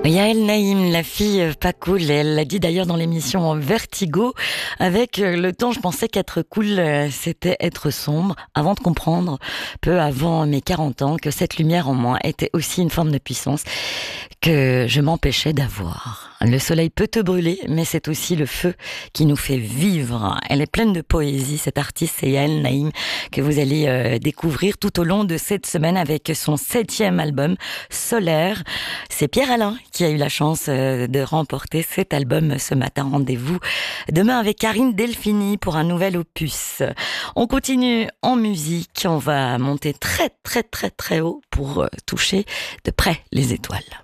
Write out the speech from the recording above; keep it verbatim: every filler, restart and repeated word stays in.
Yael Naïm, la fille pas cool, elle l'a dit d'ailleurs dans l'émission Vertigo. Avec le temps, je pensais qu'être cool, c'était être sombre, avant de comprendre, peu avant mes quarante ans, que cette lumière en moi était aussi une forme de puissance que je m'empêchais d'avoir. Le soleil peut te brûler, mais c'est aussi le feu qui nous fait vivre. Elle est pleine de poésie, cette artiste, c'est Yael Naïm, que vous allez euh, découvrir tout au long de cette semaine avec son septième album, Solaire. C'est Pierre Alain qui a eu la chance euh, de remporter cet album ce matin. Rendez-vous demain avec Karine Delphini pour un nouvel opus. On continue en musique, on va monter très très très très haut pour euh, toucher de près les étoiles.